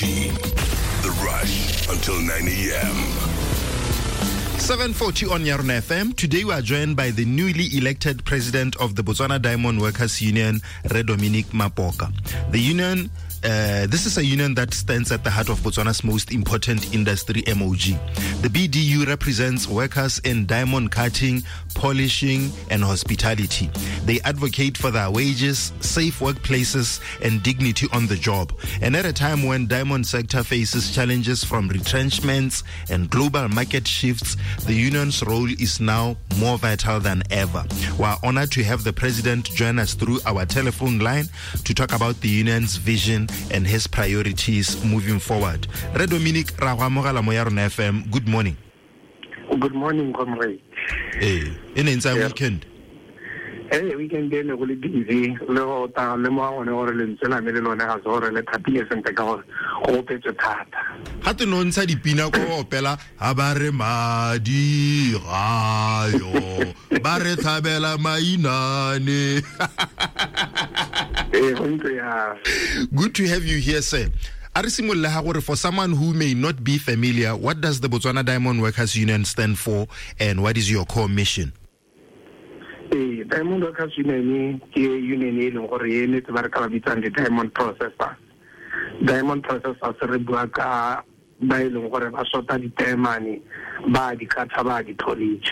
KG. The Rush until 9 a.m. 7:40 on Yarn FM. Today we are joined by the newly elected president of the Botswana Diamond Workers Union, Re Dominic Mapoka. The union this is a union that stands at the heart of Botswana's most important industry, MOG. The BDU represents workers in diamond cutting, polishing, and hospitality. They advocate for their wages, safe workplaces, and dignity on the job. And at a time when diamond sector faces challenges from retrenchments and global market shifts, the union's role is now more vital than ever. We are honored to have the president join us through our telephone line to talk about the union's vision and his priorities moving forward. Re Dominic Ragwamogala mo Yarn FM, good morning. Good morning, comrade. Hey, in inside weekend. Hey, weekend day really busy. Le ta le mo one ore le ntsela me le lona ga zore le thapile sente ka go opetse thata. Ha te no ntsha dipina go opela ha ba re madi gayo ba re thabela mainane. Good to have you here, sir. For someone who may not be familiar, what does the Botswana Diamond Workers Union stand for, and what is your core mission? Diamond Workers Union is a union the diamond processor. Diamond processors rebuaka ba ileng gore ba sota di diamond ba di kata ba di polish.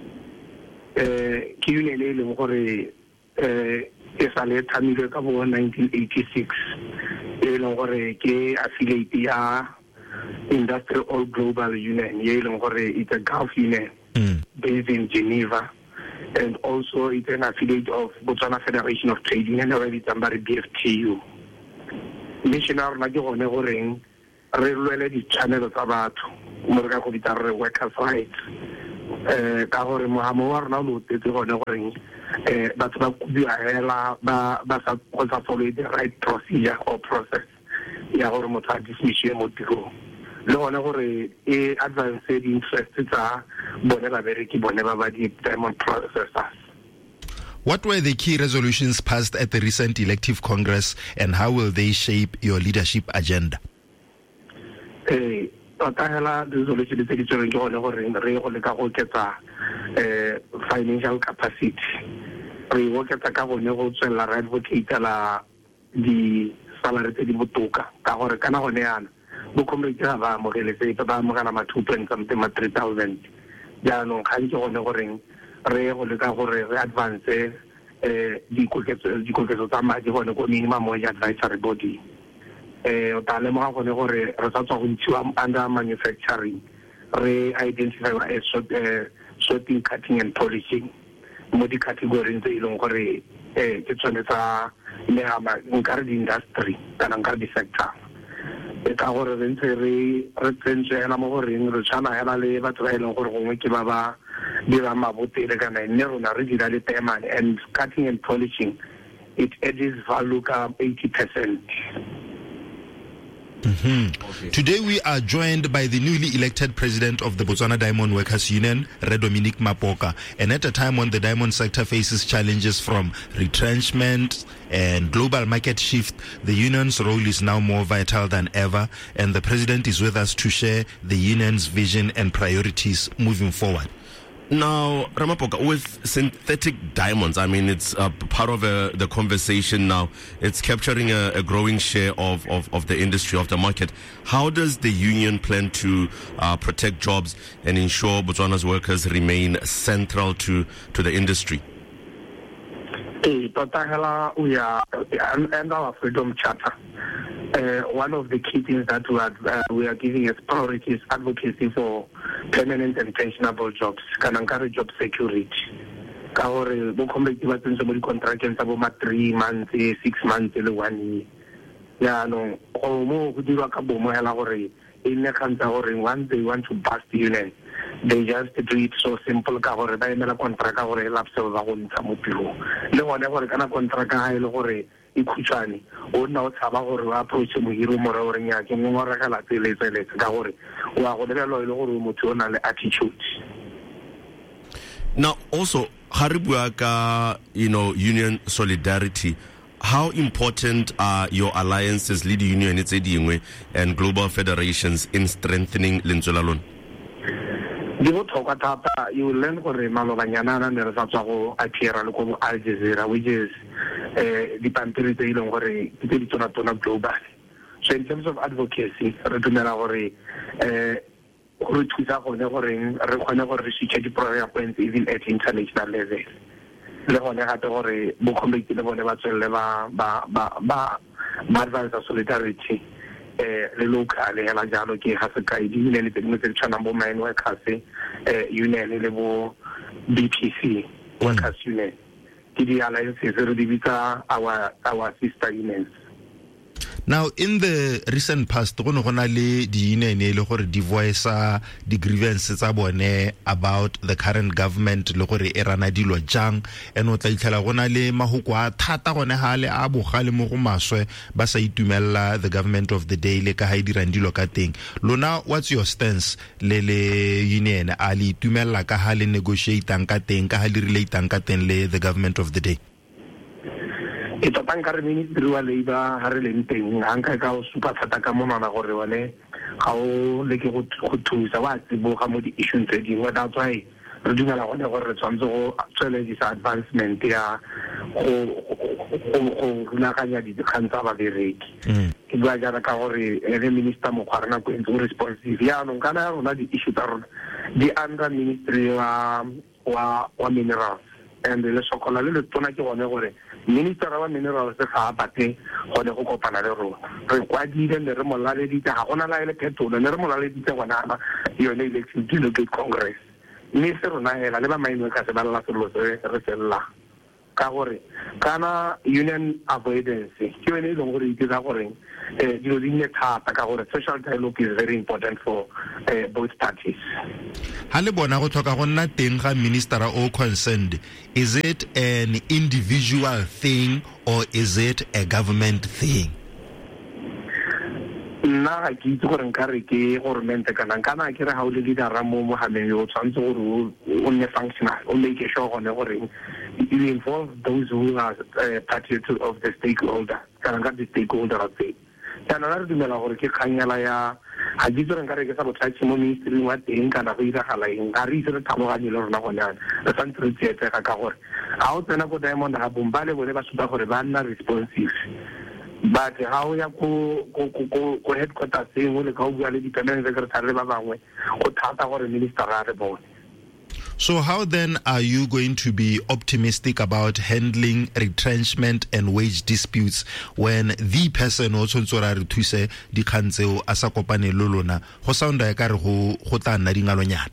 Ke union e leng gore e sale thamile ka bo 1986 e leng gore ke affiliate ya Industrial All Global Union e leng gore it's a Gulf union based in Geneva, and also it's an affiliate of Botswana Federation of Trade Union or BFTU. Missioner na ke gone goreng re lwele di channel tsa batho mo re ka go bitsa re workers rights ka gore mohamo wa rona lo tetse gone goreng batho ba kubiwa hela ba sa follow the right procedure or process ya gore motho a dismissiwe mo tirong le gone gore e advance the interest tsa bone ba bereki bone ba di diamond processors. What were the key resolutions passed at the recent elective Congress, and how will they shape your leadership agenda? The resolution is financial capacity. We work at the government to advocate the salary to the Butuka. Kahor Kanahonean, Bukumika, Mogelese, Tabamagama 2.3,000. Jano Kanjo Noring. Advance the Kukesotama, the minimum wage advisory body. Talema under manufacturing, re-identify sorting, cutting, and polishing. Modi categories in Longore, Kitchenesa, Nehama, industry, and sector. The tower eventually returns to Elamorin, Ruchana, Elale, Baba. And cutting and polishing, it adds value 80%. Okay. Today we are joined by the newly elected president of the Botswana Diamond Workers Union, Re Dominic Mapoka, and at a time when the diamond sector faces challenges from retrenchment and global market shift, the union's role is now more vital than ever, and the president is with us to share the union's vision and priorities moving forward. Now, Ramapoka, with synthetic diamonds, I mean, it's part of the conversation now. It's capturing a growing share of the industry, of the market. How does the union plan to protect jobs and ensure Botswana's workers remain central to the industry? We are under our Freedom Charter. One of the key things that we are giving as priority is advocacy for permanent and pensionable jobs, can encourage job security. Kahore bokomiti ba tsentse mo contracts tsa bo 3 months, 6 months le 1 year. Ya no go mo go dirwa ka bo mo hela gore e ne kantsa gore once they want to bust the union, they just do it so simple ka gore ba emela contract ka gore lapse ba go ntsha mo tirong. Le gone gore kana contract ga ile gore ikhutsane o nna o tshaba gore wa approach mo hiro mo re nya ke mo ngora ka la tsele ka gore wa go lebelo ile gore motho o na le attitude. Now also Haribuaka, union solidarity, how important are your alliances, lead union and global federations in strengthening lentswe la lona? You learn Malobanyana and Razago Akira Loco Al Jazeera, which is the Pantry Tona Global. So in terms of advocacy, Redunera research program points even at international level. Le hat ore bo committee le bone ba tswelle ba solidarity le local ya la jalo ke ha se kaidi le teng tse tshwana bo mine workers union le bo BPC workers union ke di alliances re di bitsa our sister unions. Now, in the recent past, go na le di union le gore di voice di grievances tsa bone about the current government le gore e rana dilo jang and o tla itlhela go na le mahoko a thata gone ha le a bogale mo go maswe ba sa itumella the government of the day le ka ha dirang dilo ka teng. Lona, what's your stance le union a le itumella ka ha le negotiatang ka teng ka ha le relateang ka teng le the government of the day? Ito tangkar ministry wa labor ha re leng teng anka ka o super thata ka monana gore wane ga o le ke go thusa wa tsibo ga mo di issue tse dingwe that's why re dumela gone gore re tshwanetse go tswele di advancement ya go runaganya dikgang tsa babereki ke bua jana ka gore le minister mo kwarana go ntse responsive ya no kana rona di issue tsa rona di under ministry wa minerals and le sokola le tona ke gone gore minister wa minerals ga bate gone go kopana le rona re kwadile le re molale di ga gona la ile phetola le re molale di gona na yone election di local congress ni se rona hela le ba maino ka se ba la selo se re sella ka gore kana union avoidance ke yone ile gore di tsa gore dilo di ne thata ka gore social dialogue is very important for both parties. Ha le bona go tlhoka go nna teng ga minister o concerned, is it an individual thing or is it a government thing? Na ke itse gore nka re ke government kana ke re ha o le leader mo mohameng o tshwantse gore o ne functional o make sure gore you involve those who are party of the stakeholder kana the stakeholder of it. Kana re dumela gore ke khanyela ya ha di tsore nka re ke sa bothatsi mo ministry wa teng kana go iragala eng ga re itse tlhaloganye le rona gona re santse re tsetsa ka gore ha o tsena go Diamond Hub ba le bone ba supa gore ba nna responsive but how ya ko headquarters engwe le ka o bua le di-permanent secretary ba bangwe go thata gore minister a re bone. So how then are you going to be optimistic about handling retrenchment and wage disputes when the person also tsora re thuse di khantseo a sa kopane lo lona go sounda ya ka re go tla nna dingalonyana?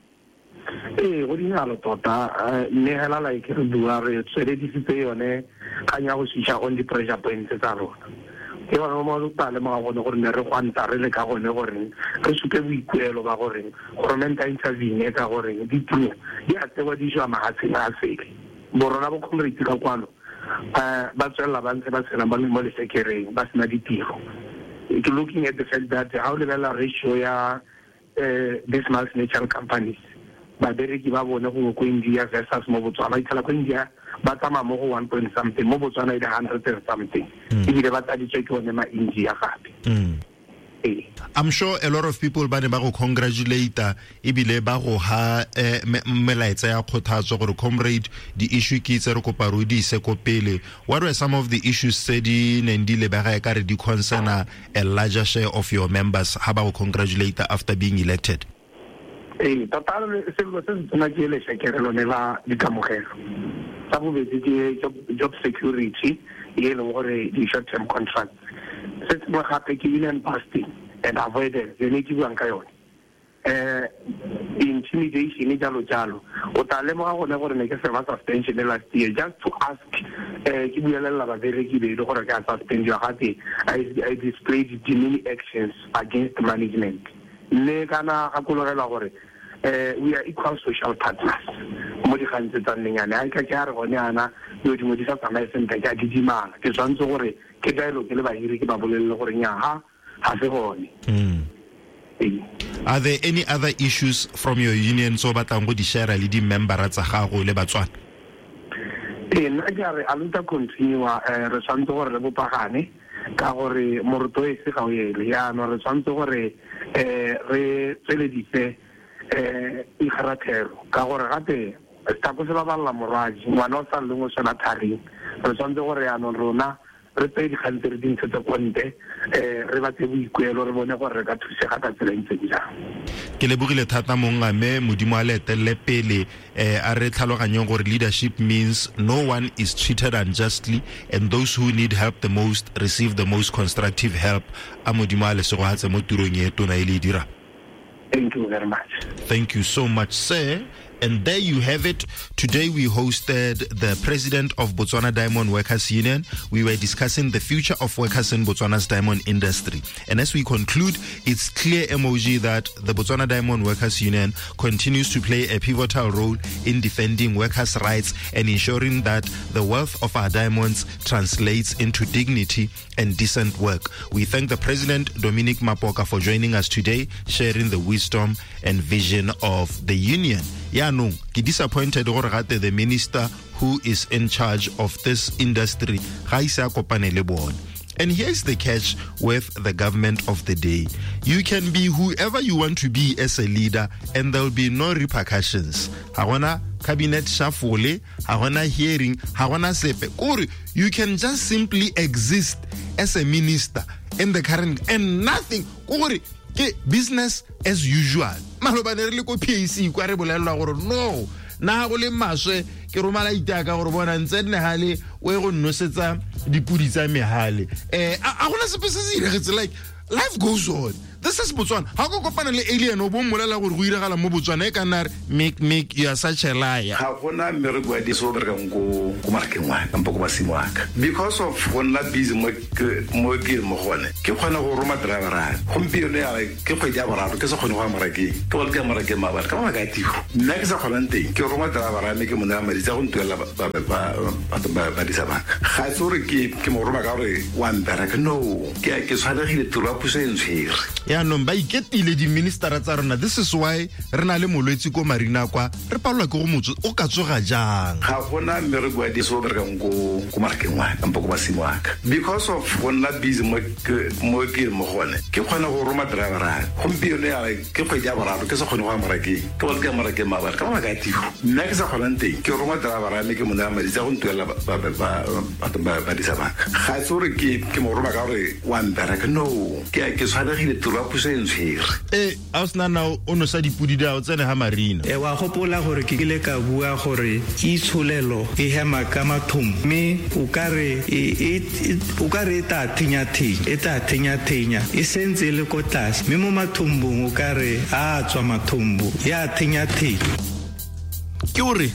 Go dingalo tota ne hela like re bua re tsere di se yone kanya go shisha on the pressure points tsa rona ke ba mo mo tale mo go gore ne re kwanta re le ka gone gore re supe boikuelo ba gore government intervene ka gore di tlo di a tsewa di jwa mahatseng a sele borona bo comrade ka kwano ba tsela ba ntse ba tsela ba le mo le sekereng ba sena ditiro. If looking at the fact that how le la ratio ya these multinational companies ba bereki ba bone go India versus mo Botswana itla ko India ba tama mo go 1 point something mo Botswana ile 100 and something ile ba tadi check on ma India gape. I'm sure a lot of people ba ne ba go congratulate ebile ba go ha melaetsa ya khothatso gore comrade the issue ke tse re kopa ro di se ko pele. What were some of the issues said in ndile ba ga ka re di concern a larger share of your members ha ba go congratulate after being elected? Total se go se tsona ke le sekerelo ne ba dikamogelo sa bobedi ke job security ye le gore di short term contracts se mo gape ke union busting and avoidance ye ne ke buang ka yone intimidation e jalo o ta le mo ga gone gore ne ke se ba suspension last year just to ask ke buelela ba bereki be le gore ka suspend ya gate I displayed demeaning actions against management le kana ga kologela gore we are equal social partners mo di gantse tsa nnyane a ka ke re gone ana yo di mo di sa tsamae sentle ka di dimana ke tsantse gore ke dialogue le ba hiri ke ba bolelle gore nya ha se gone. Are there any other issues from your union so batlang go di share le di member tsa gago le batswana? nna ke re a luta continua re tshwanetse gore re bopagane ka gore moroto e se ga o ele yaanong re tshwanetse gore re tsweledise ikgarathelo ka gore gape setako se babalela morwaji ngwana o sa le ngwe sena tharing re tshwanetse gore yaanong rona re tse dikgang tse re dintshe tse konte re batse boikuelo re bone gore re ka thusega ka tsela ntse jang. Ke lebogile thata mongame modimo a le etelle pele a re tlhaloganyeng gore leadership means no one is treated unjustly and those who need help the most receive the most constructive help. A modimo a le sego hatse mo tirong e tona e le dira. Thank you very much. Thank you so much, sir. And there you have it. Today we hosted the president of Botswana Diamond Workers Union. We were discussing the future of workers in Botswana's diamond industry. And as we conclude, it's clear emoji that the Botswana Diamond Workers Union continues to play a pivotal role in defending workers' rights and ensuring that the wealth of our diamonds translates into dignity and decent work. We thank the president, Dominic Mapoka, for joining us today, sharing the wisdom and vision of the union. No, ke disappointed gore gate the minister who is in charge of this industry ga isa kopane le bone. And here's the catch with the government of the day. You can be whoever you want to be as a leader and there will be no repercussions. Ha gona cabinet shuffle, ha gona hearing, ha gona sepe. Or you can just simply exist as a minister in the current and nothing. Or business as usual. Malobane re le ko PAC kwa re bolelwa gore no na go le maswe ke romala itaka gore bona ntse ne hale o go nnosetsa dipudi tsa mehale a gona sepe se se diretse like life goes on. This is Botswana. Ha go kopana le alien o bo mmolela gore go iragala mo Botswana e ka nna make you are such a liar. Ha gona mere go di so bereka go marakeng wa ka mpoko masimwaka because of gonna busy mo ke mo gone ke khona go roma driver a gompieno ya ke go ja boraro ke se khone go marakeng ke go ke marakeng ma ba ka ba ga tigo nna ke sa khona nteng ke roma driver a me ke mona ma di tsa go ntwela ba di sa ba ga tsore ke mo roma ka gore wa mbereka no ke tshwanegile tiro a pusentshere ya no ba iketile di minister tsa rona. This is why re na le molwetsi ko marina kwa re palwa ke go motso o ka tsoga jang ga gona mere go di so bereka go marakeng wa ka mpoko masimwaka because of gonna busy mo ke mo gone ke khona go roma driver a gompieno ya ke go ja boraro ke se khone go marakeng ke go ke marakeng ma ba ka ba ga tigo nna ke sa khona nteng ke roma driver a me ke mona ma di tsa go ntwela ba di sa ba ga tsore ke mo roma ka gore wa mbereka no ke tshwanegile tiro a pusentshere ausna now o no sa dipudi da o tsene ha marina wa gopola gore ke ile ka bua gore itshulelo e hema ka mathum me o kare ta thinya e sentse le ko tlase me mo mathumbong o kare a tswa mathumbu ya thinya ke ore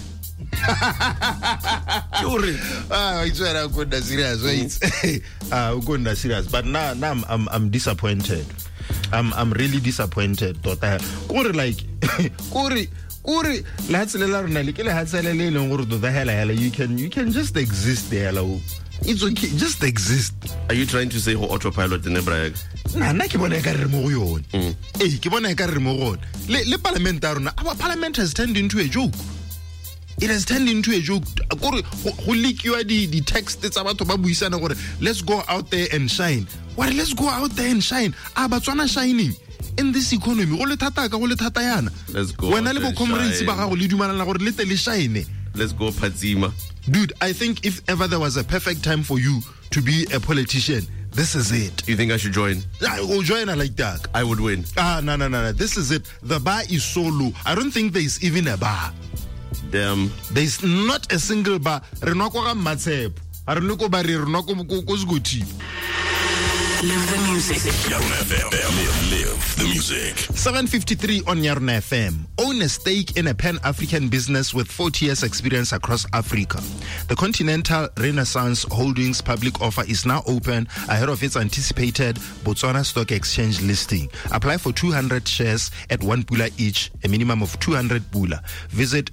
it's very good serious right good serious but now I'm disappointed. I'm really disappointed tota gore like gore la tselela rena le ke le hatsele le leng gore the hela you can just exist there. It's okay, just exist. Are you trying to say ho autopilot in Ebrag? Na ke bona ka re mo go yone ke bona ka re mo go le parliament ya rona. Our parliament has turned into a joke. It has turned into a joke. Go leak you the text tsa batho ba buisana gore let's go out there and shine. What, let's go out there and shine? Batswana shining in this economy. Go le thata yana. Let's go. Wena le bo comrades ba gago le dumalana gore le tele shine. Let's go Phatsima. Dude, I think if ever there was a perfect time for you to be a politician, this is it. You think I should join? Yeah, I will join like that. I would win. No. This is it. The bar is so low. I don't think there is even a bar. Damn. There's not a single bar. Re no go ga matshep. Are no go ba re no go zgoti. Live the music. Yarn FM. Live the music. 7:53 on Yarn FM. Own a stake in a Pan-African business with 40 years experience across Africa. The Continental Renaissance Holdings public offer is now open ahead of its anticipated Botswana Stock Exchange listing. Apply for 200 shares at 1 pula each, a minimum of 200 pula. Visit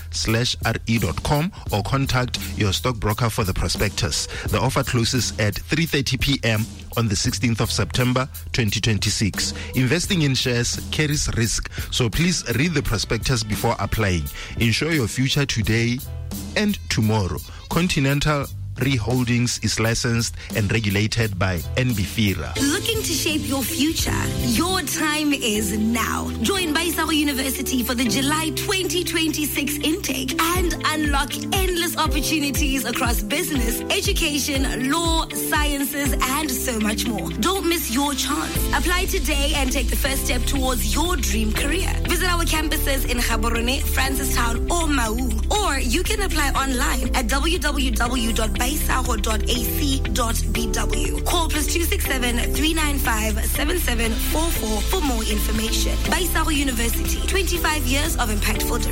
www.continental/re.com or contact your stockbroker for the prospectus. The offer closes at 3:30 p.m. on the 16th of September 2026. Investing in shares carries risk, so please read the prospectus before applying. Ensure your future today and tomorrow. Continental Holdings is licensed and regulated by NBFIRA. Looking to shape your future? Your time is now. Join Baisaro University for the July 2026 intake and unlock endless opportunities across business, education, law, sciences, and so much more. Don't miss your chance. Apply today and take the first step towards your dream career. Visit our campuses in Gaborone, Francistown, or Maun. Or you can apply online at www.baisaro.ac.bw. Call +267 395 7744 for more information. Baisaro University, 25 years of impactful difference.